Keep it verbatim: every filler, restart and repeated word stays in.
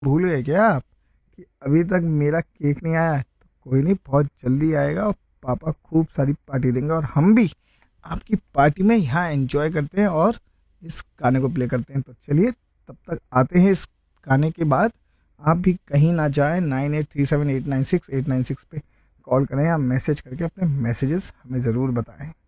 भूल गए क्या आप कि अभी तक मेरा केक नहीं आया है? तो कोई नहीं, बहुत जल्दी आएगा और पापा खूब सारी पार्टी देंगे और हम भी आपकी पार्टी में यहाँ एंजॉय करते हैं और इस गाने को प्ले करते हैं। तो चलिए तब तक आते हैं इस गाने के बाद। आप भी कहीं ना जाएं, nine eight three seven eight nine six eight nine six पे कॉल करें या मैसेज करके अपने मैसेजेस हमें ज़रूर बताएं।